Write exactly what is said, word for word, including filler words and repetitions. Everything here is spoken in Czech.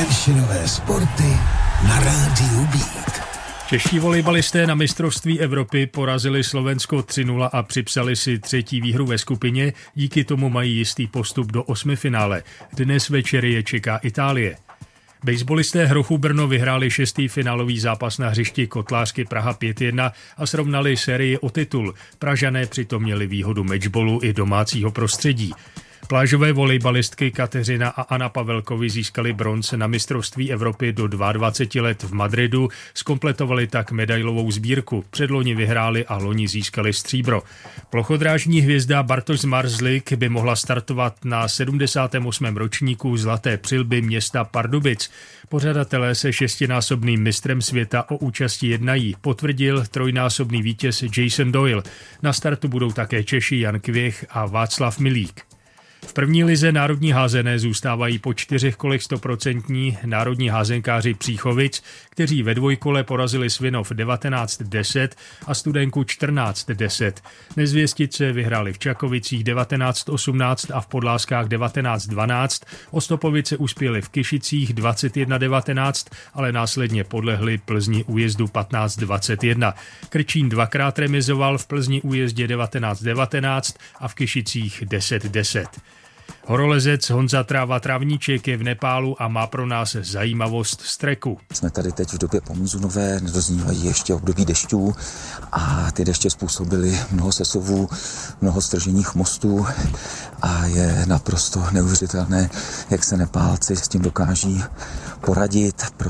Maršinové sporty na rádiu Beat. Čeští volejbalisté na mistrovství Evropy porazili Slovensko tři nula a připsali si třetí výhru ve skupině, díky tomu mají jistý postup do osmifinále. Dnes večer je čeká Itálie. Basebalisté Hrochu Brno vyhráli šestý finálový zápas na hřišti Kotlářky Praha pět jedna a srovnali sérii o titul. Pražané přitom měli výhodu matchballu i domácího prostředí. Plážové volejbalistky Kateřina a Anna Pavelkovi získali bronz na mistrovství Evropy do dvacet dva let v Madridu, zkompletovali tak medailovou sbírku. Předloni vyhráli a loni získali stříbro. Plochodrážní hvězda Bartoš Zmarzlik by mohla startovat na sedmdesátém osmém ročníku Zlaté přilby města Pardubic. Pořadatelé se šestinásobným mistrem světa o účasti jednají, potvrdil trojnásobný vítěz Jason Doyle. Na startu budou také Češi Jan Kvěch a Václav Milík. V první lize národní házené zůstávají po čtyřech kolech stoprocentní národní házenkáři Příchovic, kteří ve dvojkole porazili Svinov devatenáct deset a Studenku čtrnáct deset. Nezvěstice vyhráli v Čakovicích devatenáct osmnáct a v Podláskách devatenáct dvanáct. Ostopovice uspěli v Kyšicích dvacet jedna devatenáct, ale následně podlehli Plzni újezdu patnáct dvacet jedna. Krčín dvakrát remizoval, v Plzni újezdě devatenáct devatenáct a v Kyšicích deset deset. Horolezec Honza Tráva Travníček je v Nepálu a má pro nás zajímavost z treku. Jsme tady teď v době pomonzunové, nedoznívají ještě období dešťů a ty deště způsobily mnoho sesuvů, mnoho strženích mostů a je naprosto neuvěřitelné, jak se Nepálci s tím dokáží poradit.